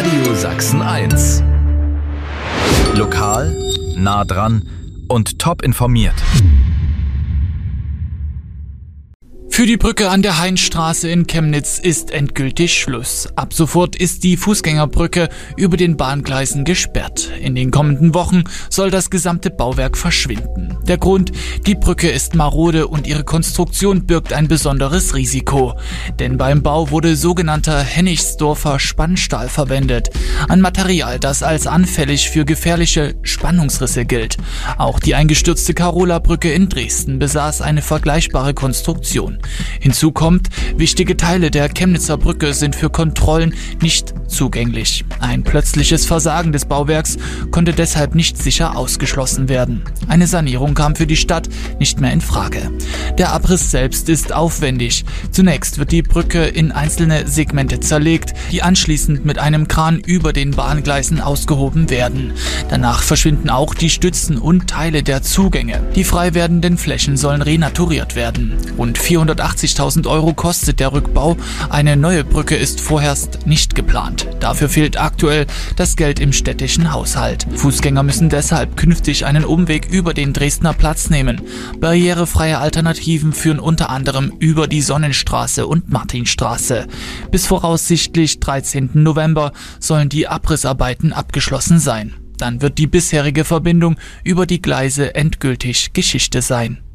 Radio Sachsen 1. Lokal, nah dran und top informiert. Für die Brücke an der Hainstraße in Chemnitz ist endgültig Schluss. Ab sofort ist die Fußgängerbrücke über den Bahngleisen gesperrt. In den kommenden Wochen soll das gesamte Bauwerk verschwinden. Der Grund: die Brücke ist marode und ihre Konstruktion birgt ein besonderes Risiko. Denn beim Bau wurde sogenannter Hennigsdorfer Spannstahl verwendet. Ein Material, das als anfällig für gefährliche Spannungsrisse gilt. Auch die eingestürzte Karola-Brücke in Dresden besaß eine vergleichbare Konstruktion. Hinzu kommt, wichtige Teile der Chemnitzer Brücke sind für Kontrollen nicht zugänglich. Ein plötzliches Versagen des Bauwerks konnte deshalb nicht sicher ausgeschlossen werden. Eine Sanierung kam für die Stadt nicht mehr in Frage. Der Abriss selbst ist aufwendig. Zunächst wird die Brücke in einzelne Segmente zerlegt, die anschließend mit einem Kran über den Bahngleisen ausgehoben werden. Danach verschwinden auch die Stützen und Teile der Zugänge. Die frei werdenden Flächen sollen renaturiert werden. Rund 480.000 Euro kostet der Rückbau. Eine neue Brücke ist vorerst nicht geplant. Dafür fehlt aktuell das Geld im städtischen Haushalt. Fußgänger müssen deshalb künftig einen Umweg über den Dresdner Platz nehmen. Barrierefreie Alternativen führen unter anderem über die Sonnenstraße und Martinstraße. Bis voraussichtlich 13. November sollen die Abrissarbeiten abgeschlossen sein. Dann wird die bisherige Verbindung über die Gleise endgültig Geschichte sein.